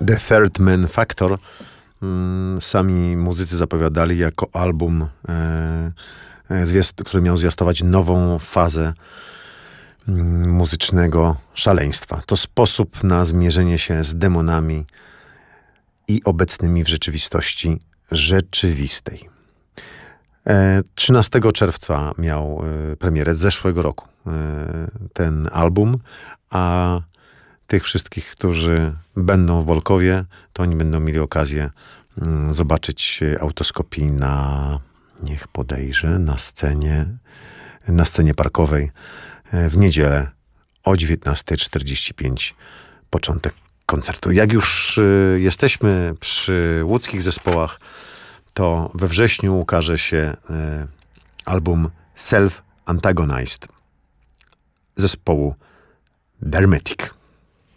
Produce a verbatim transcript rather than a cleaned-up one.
The Third Man Factor sami muzycy zapowiadali jako album, który miał zwiastować nową fazę muzycznego szaleństwa. To sposób na zmierzenie się z demonami i obecnymi w rzeczywistości rzeczywistej. trzynastego czerwca miał premierę z zeszłego roku ten album, a tych wszystkich, którzy będą w Bolkowie, to oni będą mieli okazję zobaczyć Autoskopii na, niech podejrzę, na scenie, na scenie parkowej w niedzielę o dziewiętnasta czterdzieści pięć początek koncertu. Jak już jesteśmy przy łódzkich zespołach, to we wrześniu ukaże się album Self Antagonized zespołu Dermetic.